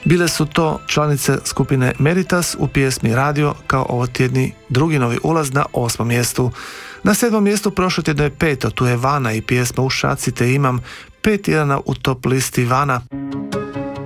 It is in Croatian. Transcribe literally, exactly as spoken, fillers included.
Bile su to članice skupine Meritas u pjesmi Radio kao ovo tjedni drugi novi ulaz na osmom mjestu. Na sedmom mjestu prošlo tjedno je peto, tu je Vana i pjesma U šaci te imam, pet tjedana u top listi Vana.